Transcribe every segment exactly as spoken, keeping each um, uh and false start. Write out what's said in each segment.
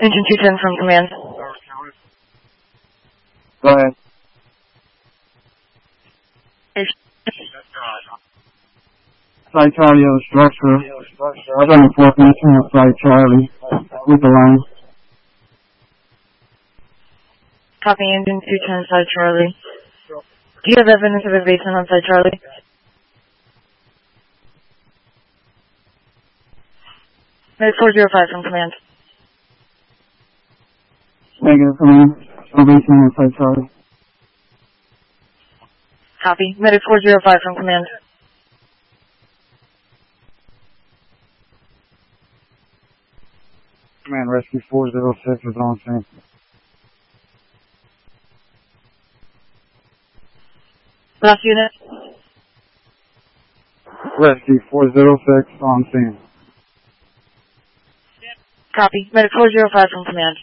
Engine two ten from command. Go ahead. Site Charlie of the structure. I was on the fourth mission of Site Charlie with the line. Copy, Engine two ten, Site Charlie. Do you have evidence of evasion on Site Charlie? Medic four zero five from command. Negative, command. Elevation on Site Charlie. Copy. Medic four zero five from command. Command, Rescue four zero six is on scene. Last unit. Rescue four zero six on scene. Copy. Medic four zero five from command.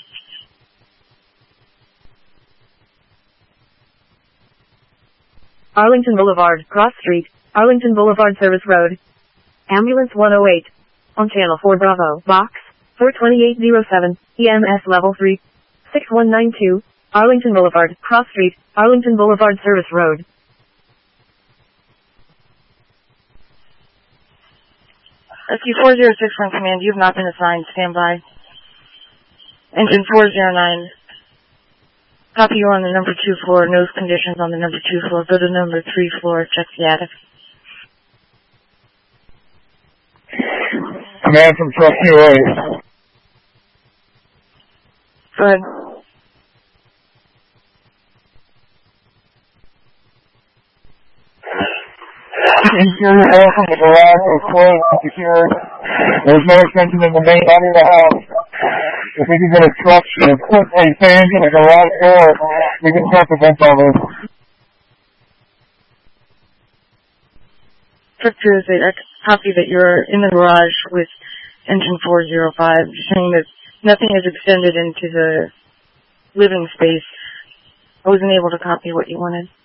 Arlington Boulevard, Cross Street, Arlington Boulevard Service Road. Ambulance one oh eight. On channel four Bravo, box four two eight zero seven, E M S level three, six one nine two, Arlington Boulevard, Cross Street, Arlington Boulevard Service Road. Rescue four zero six from command, you have not been assigned. Stand by. Engine four zero nine. Copy, you on the number two floor. Nose conditions on the number two floor. Go to number three floor. Check the attic. Command from truck two oh eight. Go ahead. Interior air from the garage is closed and secured. There's no extension in the main body of the house. If we can get a truck to put a fan in the garage door, we can start the vent all this. Truck two oh eight, I copy that you're in the garage with engine four zero five, saying that nothing is extended into the living space. I wasn't able to copy what you wanted.